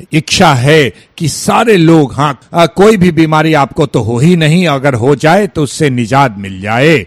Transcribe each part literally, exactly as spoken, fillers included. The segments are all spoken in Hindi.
इच्छा है कि सारे लोग, हाँ, कोई भी बीमारी आपको तो हो ही नहीं, अगर हो जाए तो उससे निजात मिल जाए।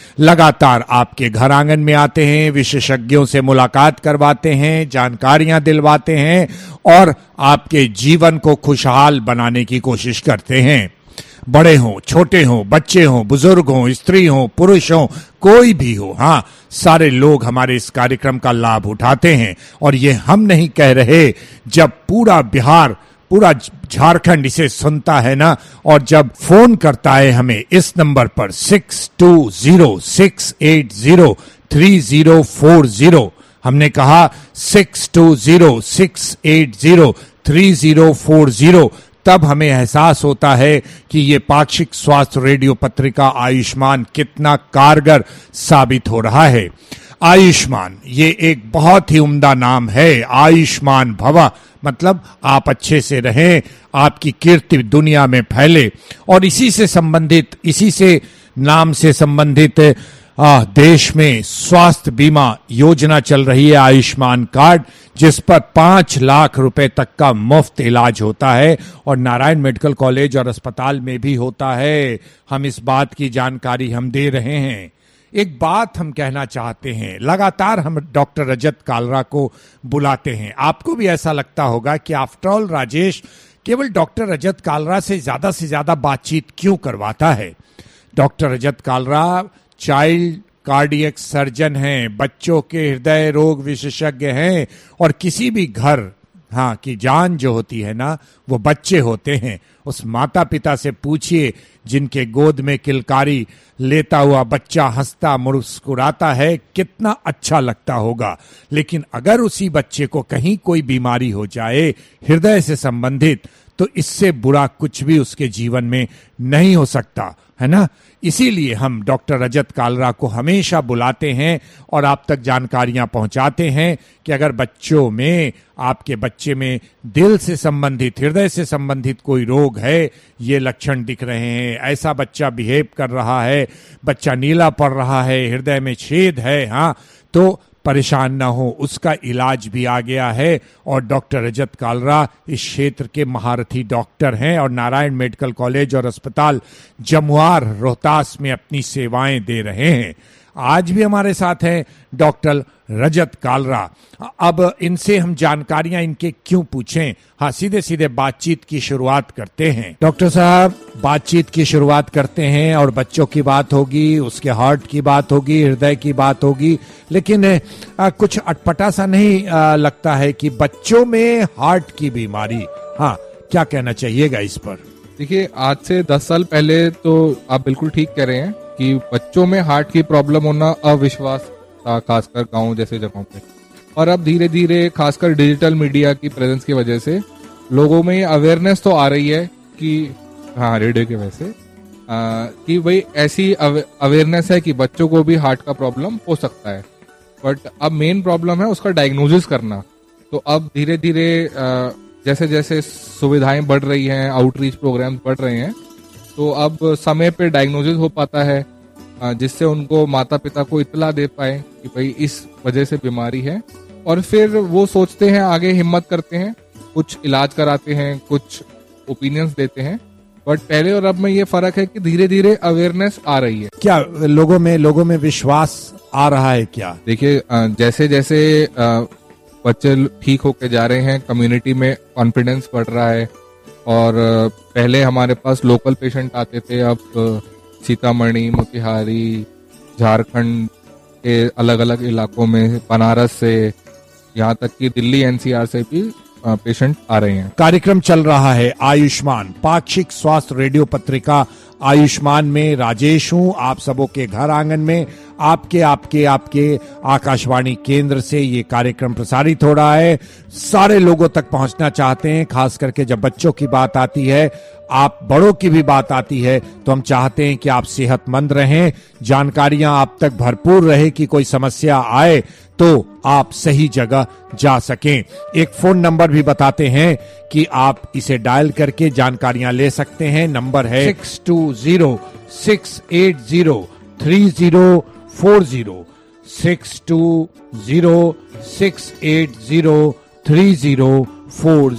लगातार आपके घर आंगन में आते हैं, विशेषज्ञों से मुलाकात करवाते हैं, जानकारियां दिलवाते हैं और आपके जीवन को खुशहाल बनाने की कोशिश करते हैं। बड़े हों, छोटे हों, बच्चे हों, बुजुर्ग हों, स्त्री हों, पुरुष हों, कोई भी हो, हाँ, सारे लोग हमारे इस कार्यक्रम का लाभ उठाते हैं। और ये हम नहीं कह रहे, जब पूरा बिहार, पूरा झारखंड इसे सुनता है ना, और जब फोन करता है हमें इस नंबर पर six to zero six eight zero three zero four zero, हमने कहा six to zero six eight zero three zero four zero, तब हमें एहसास होता है कि ये पाक्षिक स्वास्थ्य रेडियो पत्रिका आयुष्मान कितना कारगर साबित हो रहा है। आयुष्मान ये एक बहुत ही उम्दा नाम है। आयुष्मान भव मतलब आप अच्छे से रहें, आपकी कीर्ति दुनिया में फैले। और इसी से संबंधित, इसी से नाम से संबंधित आ, देश में स्वास्थ्य बीमा योजना चल रही है, आयुष्मान कार्ड, जिस पर पांच लाख रुपए तक का मुफ्त इलाज होता है और नारायण मेडिकल कॉलेज और अस्पताल में भी होता है। हम इस बात की जानकारी हम दे रहे हैं। एक बात हम कहना चाहते हैं, लगातार हम डॉक्टर रजत कालरा को बुलाते हैं। आपको भी ऐसा लगता होगा कि आफ्टर ऑल राजेश केवल डॉक्टर रजत कालरा से ज्यादा से ज्यादा बातचीत क्यों करवाता है। डॉक्टर रजत कालरा चाइल्ड कार्डियक सर्जन हैं, बच्चों के हृदय रोग विशेषज्ञ हैं, और किसी भी घर, हाँ, की जान जो होती है ना, वो बच्चे होते हैं। उस माता पिता से पूछिए जिनके गोद में किलकारी लेता हुआ बच्चा हंसता मुस्कुराता है, कितना अच्छा लगता होगा। लेकिन अगर उसी बच्चे को कहीं कोई बीमारी हो जाए हृदय से संबंधित, तो इससे बुरा कुछ भी उसके जीवन में नहीं हो सकता, है ना। इसीलिए हम डॉक्टर रजत कालरा को हमेशा बुलाते हैं और आप तक जानकारियां पहुंचाते हैं कि अगर बच्चों में, आपके बच्चे में दिल से संबंधित, हृदय से संबंधित कोई रोग है, ये लक्षण दिख रहे हैं, ऐसा बच्चा बिहेव कर रहा है, बच्चा नीला पड़ रहा है, हृदय में छेद है, हाँ, तो परेशान ना हो, उसका इलाज भी आ गया है। और डॉक्टर रजत कालरा इस क्षेत्र के महारथी डॉक्टर हैं और नारायण मेडिकल कॉलेज और अस्पताल जमुआर रोहतास में अपनी सेवाएं दे रहे हैं। आज भी हमारे साथ हैं डॉक्टर रजत कालरा। अब इनसे हम जानकारियां इनके क्यों पूछें, हाँ, सीधे सीधे बातचीत की शुरुआत करते हैं। डॉक्टर साहब, बातचीत की शुरुआत करते हैं और बच्चों की बात होगी, उसके हार्ट की बात होगी, हृदय की बात होगी, लेकिन आ, कुछ अटपटा सा नहीं आ, लगता है कि बच्चों में हार्ट की बीमारी, हाँ, क्या कहना चाहिएगा इस पर? देखिए, आज से दस साल पहले तो आप बिल्कुल ठीक कह रहे हैं कि बच्चों में हार्ट की प्रॉब्लम होना अविश्वास था, खासकर गांव जैसे जगहों पे। और अब धीरे धीरे खासकर डिजिटल मीडिया की प्रेजेंस की वजह से लोगों में अवेयरनेस तो आ रही है कि, हाँ, रेडियो की वजह से आ, कि भाई ऐसी अवेयरनेस है कि बच्चों को भी हार्ट का प्रॉब्लम हो सकता है। बट अब मेन प्रॉब्लम है उसका डायग्नोसिस करना। तो अब धीरे धीरे जैसे जैसे सुविधाएं बढ़ रही हैं, आउटरीच प्रोग्राम बढ़ रहे हैं, तो अब समय पे डायग्नोसिस हो पाता है, जिससे उनको माता पिता को इत्तला दे पाए कि भाई इस वजह से बीमारी है। और फिर वो सोचते हैं, आगे हिम्मत करते हैं, कुछ इलाज कराते हैं, कुछ ओपिनियंस देते हैं। बट पहले और अब में ये फर्क है कि धीरे धीरे अवेयरनेस आ रही है। क्या लोगों में लोगों में विश्वास आ रहा है क्या? देखिए, जैसे जैसे बच्चे ठीक होके जा रहे हैं, कम्युनिटी में कॉन्फिडेंस बढ़ रहा है। और पहले हमारे पास लोकल पेशेंट आते थे, अब सीतामढ़ी, मोतिहारी, झारखंड के अलग अलग इलाकों में, बनारस से, यहाँ तक कि दिल्ली एनसीआर से भी पेशेंट आ रहे हैं। कार्यक्रम चल रहा है आयुष्मान, पाक्षिक स्वास्थ्य रेडियो पत्रिका आयुष्मान में राजेश हूं, आप सबों के घर आंगन में, आपके आपके आपके आकाशवाणी केंद्र से ये कार्यक्रम प्रसारित हो रहा है। सारे लोगों तक पहुंचना चाहते हैं, खास करके जब बच्चों की बात आती है, आप बड़ों की भी बात आती है, तो हम चाहते हैं कि आप सेहतमंद रहें, जानकारियां आप तक भरपूर रहे कि कोई समस्या आए तो आप सही जगह जा सकें। एक फोन नंबर भी बताते हैं कि आप इसे डायल करके जानकारियां ले सकते हैं। नंबर है six to zero six eight zero three zero four zero, six to zero six eight zero three zero four